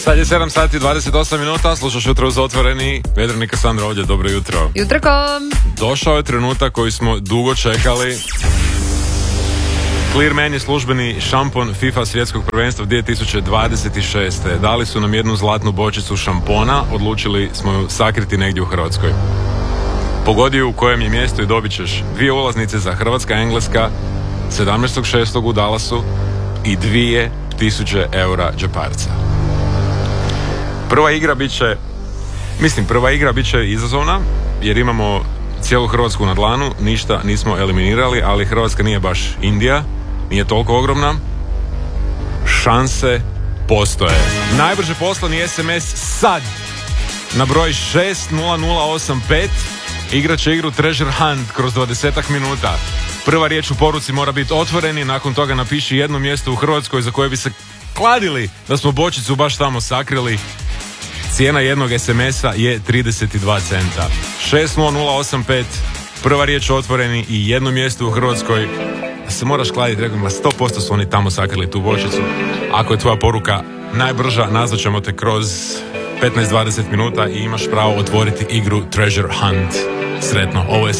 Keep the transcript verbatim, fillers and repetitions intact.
Sad je sedam sati i dvadeset osam minuta, slušaš Jutro uz otvoreni, Vedran i Kasandra ovdje, dobro jutro. Jutro kom. Došao je trenutak koji smo dugo čekali. Clear Man je službeni šampon FIFA svjetskog prvenstva dvije tisuće dvadeset šeste. Dali su nam jednu zlatnu bočicu šampona, odlučili smo ju sakriti negdje u Hrvatskoj. Pogodi u kojem je mjestu i dobit ćeš dvije ulaznice za Hrvatska-Engleska sedamnaestog šestog u Dallasu i dvije tisuće eura džeparca. Prva igra bit će, mislim, prva igra bit će izazovna, jer imamo cijelu Hrvatsku na dlanu, ništa nismo eliminirali, ali Hrvatska nije baš Indija, nije toliko ogromna. Šanse postoje. Najbrže poslani es em es sad na broj šest nula nula osam pet. Igrat će igru Treasure Hunt kroz dvadesetak minuta. Prva riječ u poruci mora biti otvoreni, nakon toga napiši jedno mjesto u Hrvatskoj za koje bi se kladili da smo bočicu baš tamo sakrili. Cijena jednog es em esa je trideset dva centa. šest nula nula osam pet, prva riječ otvoreni i jedno mjesto u Hrvatskoj. Se moraš kladiti, rekao, sto posto su oni tamo sakrili tu bočicu. Ako je tvoja poruka najbrža, nazvaćemo te kroz petnaest do dvadeset minuta i imaš pravo otvoriti igru Treasure Hunt. Sretno, ovo je